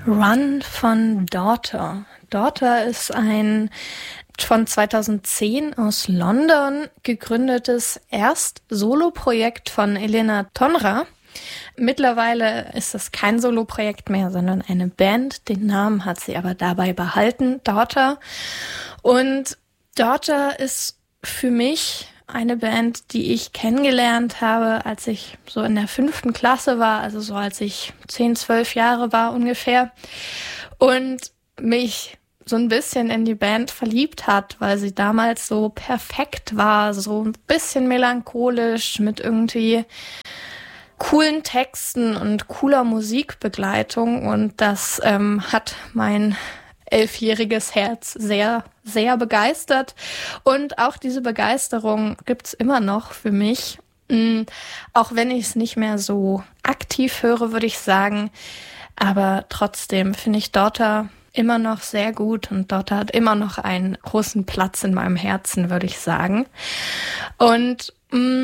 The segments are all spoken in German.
Run von Daughter. Daughter ist ein von 2010 aus London gegründetes Erst-Solo-Projekt von Elena Tonra. Mittlerweile ist es kein Solo-Projekt mehr, sondern eine Band. Den Namen hat sie aber dabei behalten, Daughter. Und Daughter ist für mich eine Band, die ich kennengelernt habe, als ich so in der 5. Klasse war, also so als ich 10, 12 Jahre war ungefähr. Und mich so ein bisschen in die Band verliebt hat, weil sie damals so perfekt war, so ein bisschen melancholisch mit irgendwie coolen Texten und cooler Musikbegleitung. Und das hat mein 11-jähriges Herz sehr, sehr begeistert. Und auch diese Begeisterung gibt's immer noch für mich. Auch wenn ich es nicht mehr so aktiv höre, würde ich sagen. Aber trotzdem finde ich Daughter immer noch sehr gut und Daughter hat immer noch einen großen Platz in meinem Herzen, würde ich sagen. Und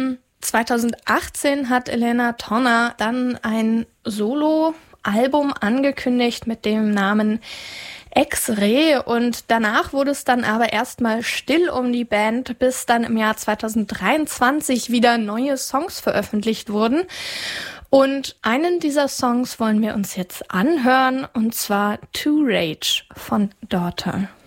2018 hat Elena Tonra dann ein Solo-Album angekündigt mit dem Namen X-Ray und danach wurde es dann aber erstmal still um die Band, bis dann im Jahr 2023 wieder neue Songs veröffentlicht wurden. Und einen dieser Songs wollen wir uns jetzt anhören, und zwar To Rage von Daughter.